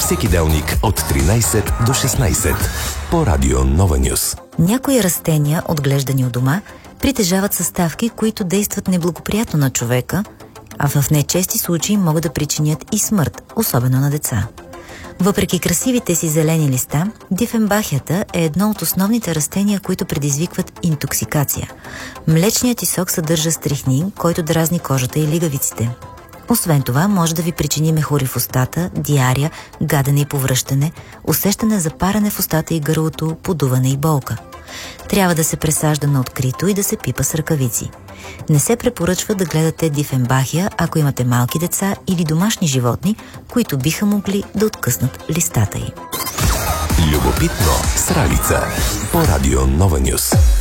Всеки делник от 13 до 16 по Радио Нова Нюс. Някои растения, отглеждани у дома, притежават съставки, които действат неблагоприятно на човека, а в нечести случаи могат да причинят и смърт, особено на деца. Въпреки красивите си зелени листа, дифенбахията е едно от основните растения, които предизвикват интоксикация. Млечният й сок съдържа стрихнин, който дразни кожата и лигавиците. Освен това, може да ви причини мехури в устата, диария, гадене и повръщане, усещане за парене в устата и гърлото, подуване и болка. Трябва да се пресажда на открито и да се пипа с ръкавици. Не се препоръчва да гледате дифенбахия, ако имате малки деца или домашни животни, които биха могли да откъснат листата й. Любопитно с Ралица по Радио Нова Нюс.